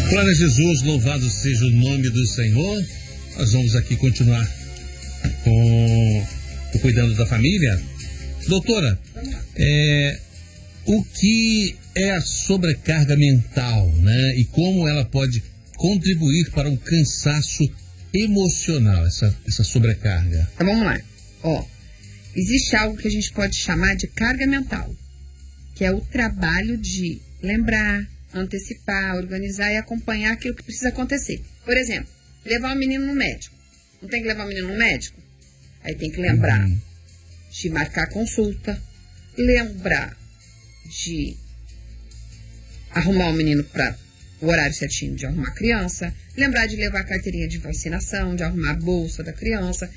Glória a Jesus, louvado seja o nome do Senhor. Nós vamos aqui continuar com o cuidando da família. Doutora, o que é a sobrecarga mental, né? E como ela pode contribuir para um cansaço emocional, essa sobrecarga? Então vamos lá. Existe algo que a gente pode chamar de carga mental, que é o trabalho de lembrar, antecipar, organizar e acompanhar aquilo que precisa acontecer. Por exemplo, levar o menino no médico. Não tem que levar o menino no médico? Aí tem que lembrar de marcar consulta, lembrar de arrumar o menino para o horário certinho de arrumar a criança, lembrar de levar a carteirinha de vacinação, de arrumar a bolsa da criança,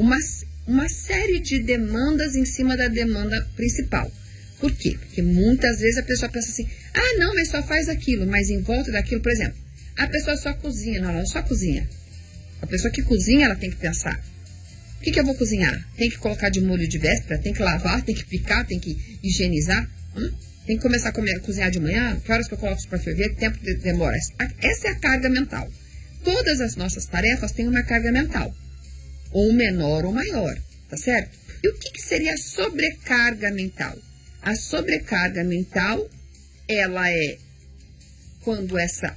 uma série de demandas em cima da demanda principal. Por quê? Porque muitas vezes a pessoa pensa assim, não, mas só faz aquilo, mas em volta daquilo, por exemplo, a pessoa só cozinha. Não, ela só cozinha. A pessoa que cozinha, ela tem que pensar, o que eu vou cozinhar? Tem que colocar de molho de véspera, tem que lavar, tem que picar, tem que higienizar, tem que começar a cozinhar de manhã, que horas que eu coloco isso para ferver, que tempo demora. Essa é a carga mental. Todas as nossas tarefas têm uma carga mental, ou menor ou maior, tá certo? E o que seria a sobrecarga mental? A sobrecarga mental, ela é quando essa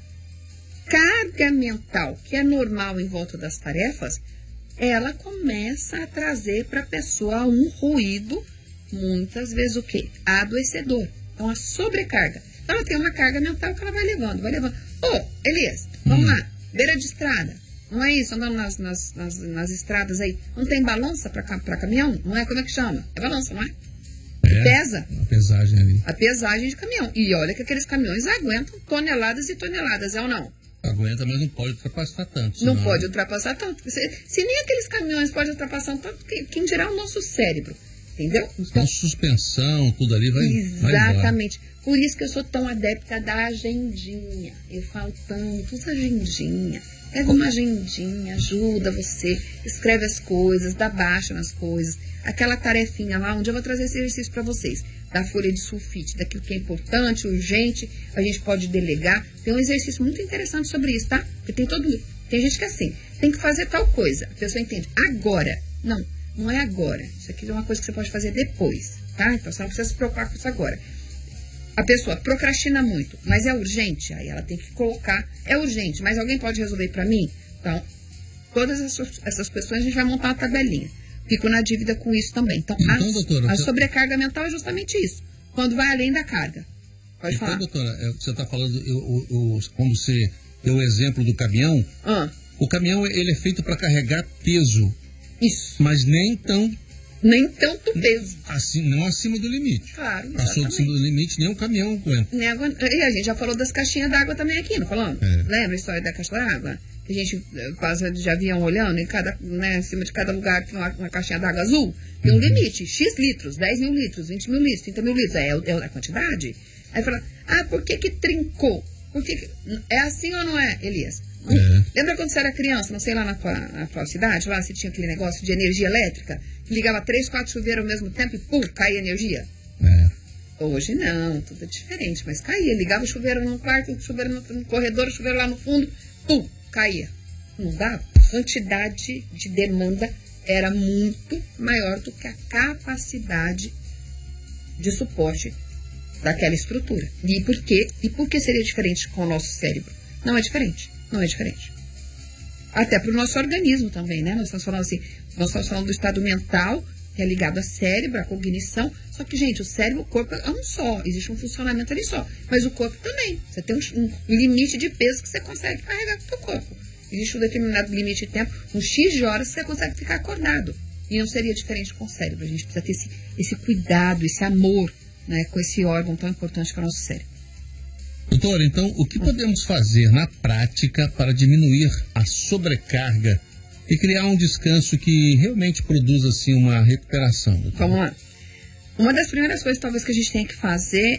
carga mental, que é normal em volta das tarefas, ela começa a trazer para a pessoa um ruído, muitas vezes o quê? Adoecedor. Então, a sobrecarga. Então, ela tem uma carga mental que ela vai levando. Elias, vamos lá, beira de estrada. Não é isso, andando nas estradas aí. Não tem balança para caminhão? Não é? Como é que chama? É balança, não é? Pesa. A pesagem ali. A pesagem de caminhão. E olha que aqueles caminhões aguentam toneladas e toneladas, é ou não? Aguenta, mas não pode ultrapassar tanto. Senão... Não pode ultrapassar tanto. Se nem aqueles caminhões podem ultrapassar tanto, quem dirá o nosso cérebro? Entendeu? Então, suspensão, tudo ali vai. Exatamente. Por isso que eu sou tão adepta da agendinha. Eu falo tanto, usa agendinha. Pega uma agendinha, ajuda você, escreve as coisas, dá baixa nas coisas. Aquela tarefinha lá, onde eu vou trazer esse exercício para vocês, da folha de sulfite, daquilo que é importante, urgente, a gente pode delegar. Tem um exercício muito interessante sobre isso, tá? Porque tem gente que é assim, tem que fazer tal coisa. A pessoa entende, agora. Não é agora. Isso aqui é uma coisa que você pode fazer depois, tá? Então você não precisa se preocupar com isso agora. A pessoa procrastina muito, mas é urgente, aí ela tem que colocar, é urgente, mas alguém pode resolver para mim? Então, todas essas questões a gente vai montar uma tabelinha. Fico na dívida com isso também. Então, doutora, a sobrecarga mental é justamente isso, quando vai além da carga. Pode falar. Doutora, você está falando, como você deu o exemplo do caminhão, o caminhão ele é feito para carregar peso. Isso. Mas nem tanto peso. Assim, não acima do limite. Claro, passou de cima do limite, nem o caminhão aguenta. E a gente já falou das caixinhas d'água também aqui, não falamos? Lembra a história da caixa d'água? Que a gente passa de avião olhando, em cima de cada lugar tem uma caixinha d'água azul. Tem um limite, X litros, 10 mil litros, 20 mil litros, 30 mil litros. É a quantidade. Aí fala, por que trincou? É assim ou não é, Elias? Lembra quando você era criança, não sei, lá na tua cidade, lá você tinha aquele negócio de energia elétrica, que ligava 3, 4 chuveiros ao mesmo tempo e caía energia? Hoje não, tudo é diferente, mas caía, ligava o chuveiro num quarto, o chuveiro no corredor, o chuveiro lá no fundo, caía. Não dava? A quantidade de demanda era muito maior do que a capacidade de suporte daquela estrutura. E por quê? E por que seria diferente com o nosso cérebro? Não é diferente. Não é diferente. Até para o nosso organismo também, né? Nós estamos falando do estado mental, que é ligado ao cérebro, à cognição. Só que, gente, o cérebro, o corpo é um só. Existe um funcionamento ali só. Mas o corpo também. Você tem um limite de peso que você consegue carregar com o seu corpo. Existe um determinado limite de tempo, um X de horas que você consegue ficar acordado. E não seria diferente com o cérebro. A gente precisa ter esse cuidado, esse amor, né, com esse órgão tão importante que é o nosso cérebro. Doutor, então, o que podemos fazer na prática para diminuir a sobrecarga e criar um descanso que realmente produza, assim, uma recuperação? Doutor? Vamos lá. Uma das primeiras coisas, talvez, que a gente tenha que fazer